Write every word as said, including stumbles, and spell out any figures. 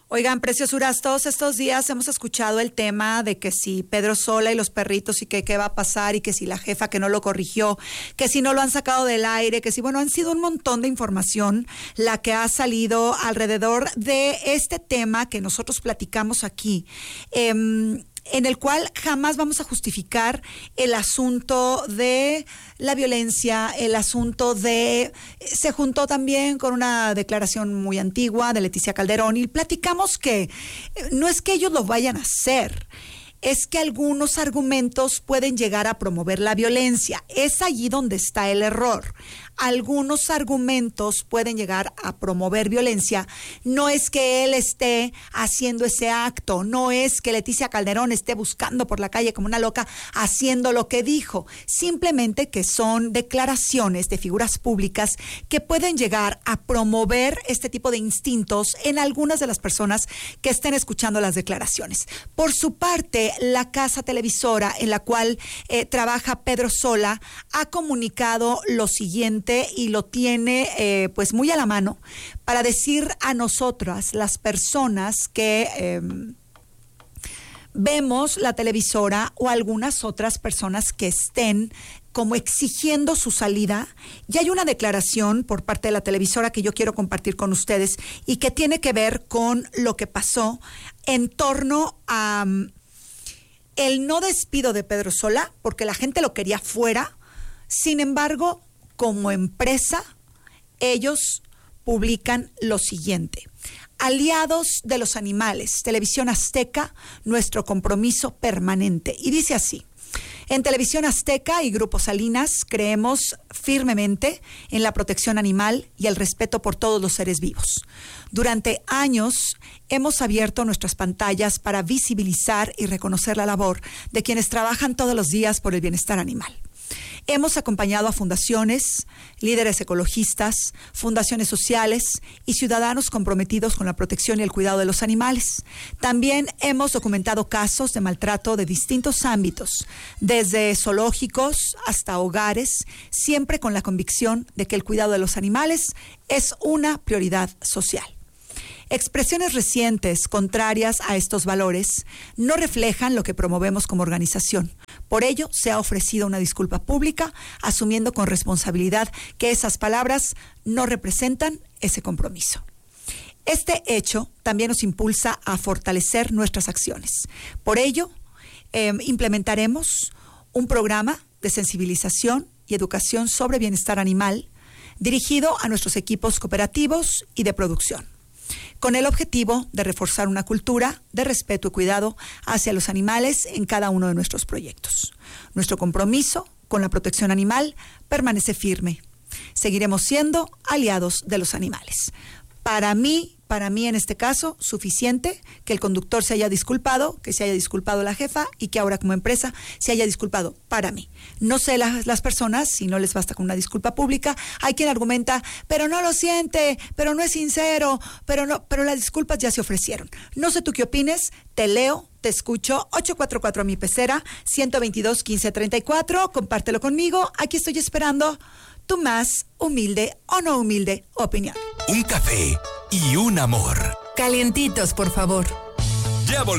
Oigan, preciosuras, todos estos días hemos escuchado el tema de que si Pedro Sola y los perritos y que qué va a pasar y que si la jefa que no lo corrigió, que si no lo han sacado del aire, que si, bueno, han sido un montón de información la que ha salido alrededor de este tema que nosotros platicamos aquí. Eh, en el cual jamás vamos a justificar el asunto de la violencia, el asunto de... Se juntó también con una declaración muy antigua de Leticia Calderón y platicamos que no es que ellos lo vayan a hacer, es que algunos argumentos pueden llegar a promover la violencia. Es allí donde está el error. Algunos argumentos pueden llegar a promover violencia. No es que él esté haciendo ese acto, no es que Leticia Calderón esté buscando por la calle como una loca haciendo lo que dijo, simplemente que son declaraciones de figuras públicas que pueden llegar a promover este tipo de instintos en algunas de las personas que estén escuchando las declaraciones. Por su parte, la casa televisora en la cual eh, trabaja Pedro Sola ha comunicado lo siguiente y lo tiene eh, pues muy a la mano para decir a nosotras, las personas que eh, vemos la televisora o algunas otras personas que estén como exigiendo su salida. Y hay una declaración por parte de la televisora que yo quiero compartir con ustedes y que tiene que ver con lo que pasó en torno a um, el no despido de Pedro Sola, porque la gente lo quería fuera. Sin embargo, como empresa, ellos publican lo siguiente: aliados de los animales, Televisión Azteca, nuestro compromiso permanente. Y dice así: en Televisión Azteca y Grupo Salinas creemos firmemente en la protección animal y el respeto por todos los seres vivos. Durante años hemos abierto nuestras pantallas para visibilizar y reconocer la labor de quienes trabajan todos los días por el bienestar animal. Hemos acompañado a fundaciones, líderes ecologistas, fundaciones sociales y ciudadanos comprometidos con la protección y el cuidado de los animales. También hemos documentado casos de maltrato de distintos ámbitos, desde zoológicos hasta hogares, siempre con la convicción de que el cuidado de los animales es una prioridad social. Expresiones recientes contrarias a estos valores no reflejan lo que promovemos como organización. Por ello, se ha ofrecido una disculpa pública, asumiendo con responsabilidad que esas palabras no representan ese compromiso. Este hecho también nos impulsa a fortalecer nuestras acciones. Por ello, eh, implementaremos un programa de sensibilización y educación sobre bienestar animal dirigido a nuestros equipos cooperativos y de producción, con el objetivo de reforzar una cultura de respeto y cuidado hacia los animales en cada uno de nuestros proyectos. Nuestro compromiso con la protección animal permanece firme. Seguiremos siendo aliados de los animales. Para mí, para mí en este caso, suficiente que el conductor se haya disculpado, que se haya disculpado la jefa y que ahora como empresa se haya disculpado para mí. No sé las, las personas si no les basta con una disculpa pública. Hay quien argumenta, pero no lo siente, pero no es sincero, pero no, pero las disculpas ya se ofrecieron. No sé tú qué opines, te leo, te escucho. Ocho cuatro cuatro mi pecera, ciento veintidós, quince treinta y cuatro, compártelo conmigo. Aquí estoy esperando tu más humilde o no humilde opinión. Un café y un amor. Calientitos, por favor. Ya volvemos.